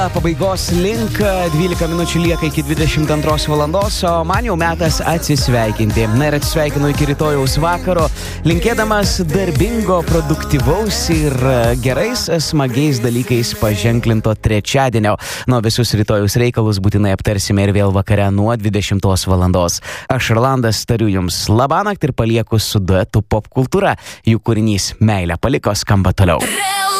Pabaigos link 12 minučių lieka iki 22 valandos, o man jau metas atsisveikinti. Na ir atsisveikinu iki rytojaus vakaro, linkėdamas darbingo, produktyvaus ir gerais, smagiais dalykais paženklinto trečiadienio. Nuo visus rytojaus reikalus būtinai aptarsime ir vėl vakare nuo 20 valandos. Aš Rolandas tariu jums labanakt ir palieku su duetu Popkultūra. Jų kūrinys Meilę paliko skamba toliau.